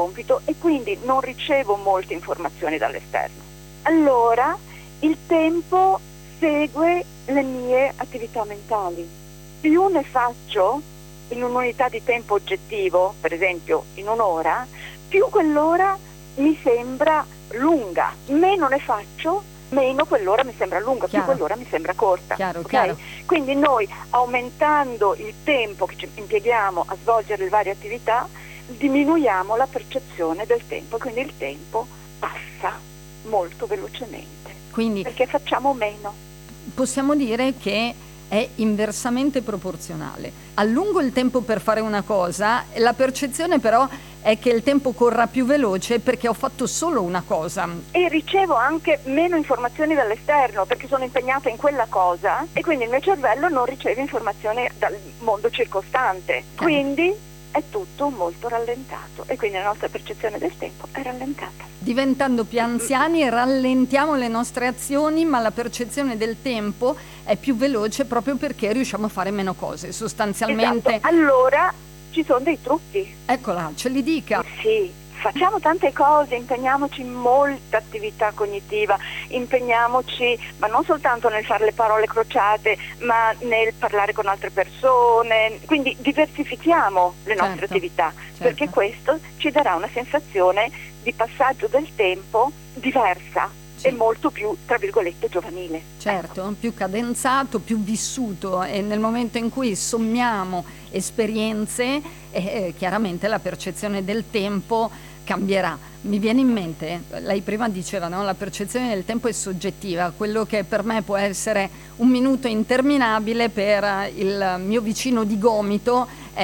compito e quindi non ricevo molte informazioni dall'esterno. Allora il tempo segue le mie attività mentali. Più ne faccio in un'unità di tempo oggettivo, per esempio in un'ora, più quell'ora mi sembra lunga. Meno ne faccio, meno quell'ora mi sembra lunga, più quell'ora mi sembra corta. Chiaro. Quindi noi, aumentando il tempo che ci impieghiamo a svolgere le varie attività, diminuiamo la percezione del tempo, quindi il tempo passa molto velocemente. Quindi perché facciamo meno. Possiamo dire che è inversamente proporzionale. Allungo il tempo per fare una cosa, la percezione però è che il tempo corra più veloce perché ho fatto solo una cosa. E ricevo anche meno informazioni dall'esterno perché sono impegnata in quella cosa e quindi il mio cervello non riceve informazioni dal mondo circostante. Quindi è tutto molto rallentato e quindi la nostra percezione del tempo è rallentata. Diventando più anziani rallentiamo le nostre azioni, ma la percezione del tempo è più veloce proprio perché riusciamo a fare meno cose, sostanzialmente. Esatto. Allora ci sono dei trucchi. Eccola, ce li dica. Sì, facciamo tante cose, impegniamoci in molta attività cognitiva, impegniamoci ma non soltanto nel fare le parole crociate, ma nel parlare con altre persone, quindi diversifichiamo le nostre attività, perché questo ci darà una sensazione di passaggio del tempo diversa e molto più, tra virgolette, giovanile. Certo, più cadenzato, più vissuto, e nel momento in cui sommiamo esperienze, chiaramente la percezione del tempo cambierà. Mi viene in mente, lei prima diceva, no? La percezione del tempo è soggettiva, quello che per me può essere un minuto interminabile, per il mio vicino di gomito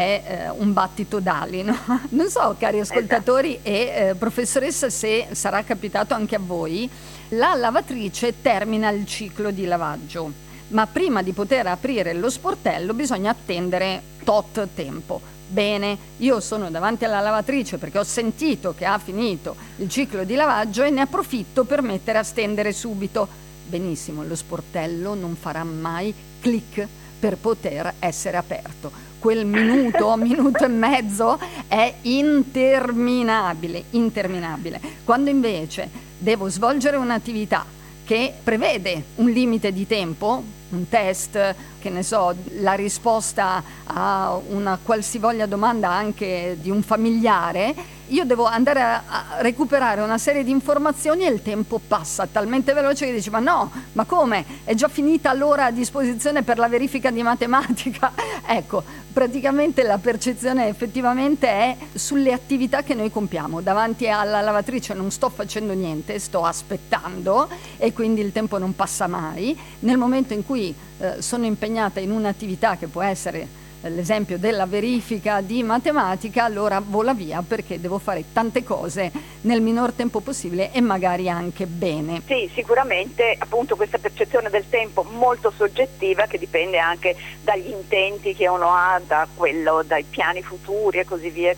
è un battito d'ali, no? Non so, cari ascoltatori e professoressa, se sarà capitato anche a voi, la lavatrice termina il ciclo di lavaggio, ma prima di poter aprire lo sportello bisogna attendere tot tempo. Bene, io sono davanti alla lavatrice perché ho sentito che ha finito il ciclo di lavaggio e ne approfitto per mettere a stendere subito. Benissimo, lo sportello non farà mai click per poter essere aperto. Quel minuto, minuto e mezzo è interminabile. Quando invece devo svolgere un'attività che prevede un limite di tempo, un test, che ne so, la risposta a una qualsivoglia domanda anche di un familiare, io devo andare a recuperare una serie di informazioni e il tempo passa talmente veloce che dici: ma no, ma come? È già finita l'ora a disposizione per la verifica di matematica? Ecco, praticamente la percezione effettivamente è sulle attività che noi compiamo. Davanti alla lavatrice non sto facendo niente, sto aspettando e quindi il tempo non passa mai. Nel momento in cui sono impegnata in un'attività che può essere l'esempio della verifica di matematica, allora vola via perché devo fare tante cose nel minor tempo possibile e magari anche bene. Sì, sicuramente appunto questa percezione del tempo molto soggettiva, che dipende anche dagli intenti che uno ha, dai piani futuri e così via,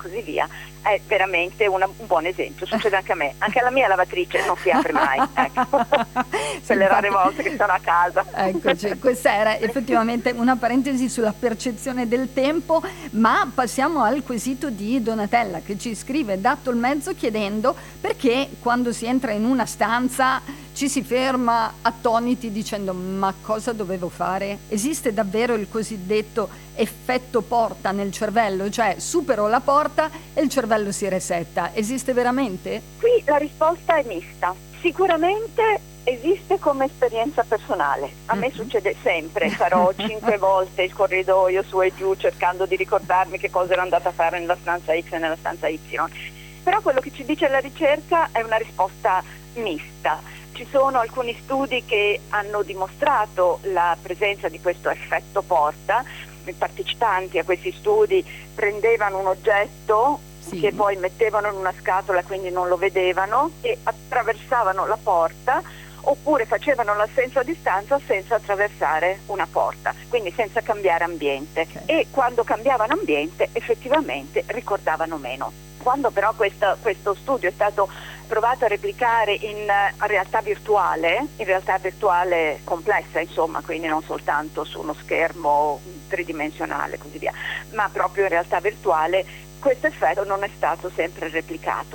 è veramente un buon esempio. Succede anche a me, anche alla mia lavatrice non si apre mai, ecco. Per le rare volte che sono a casa. Eccoci, questa era effettivamente una parentesi sulla percezione del tempo, ma passiamo al quesito di Donatella, che ci scrive dato il mezzo chiedendo perché quando si entra in una stanza ci si ferma attoniti dicendo: ma cosa dovevo fare? Esiste davvero il cosiddetto effetto porta nel cervello, cioè supero la porta e il cervello si resetta? Esiste veramente? Qui la risposta è mista. Sicuramente esiste come esperienza personale. A me succede sempre, farò 5 volte il corridoio su e giù cercando di ricordarmi che cosa ero andata a fare nella stanza X e nella stanza Y. Però quello che ci dice la ricerca è una risposta mista. Ci sono alcuni studi che hanno dimostrato la presenza di questo effetto porta. I partecipanti a questi studi prendevano un oggetto che poi mettevano in una scatola, quindi non lo vedevano, e attraversavano la porta, oppure facevano l'assenso a distanza senza attraversare una porta, quindi senza cambiare ambiente. E quando cambiavano ambiente effettivamente ricordavano meno. Quando però questo studio è stato provato a replicare in realtà virtuale complessa, insomma, quindi non soltanto su uno schermo tridimensionale e così via, ma proprio in realtà virtuale, questo effetto non è stato sempre replicato.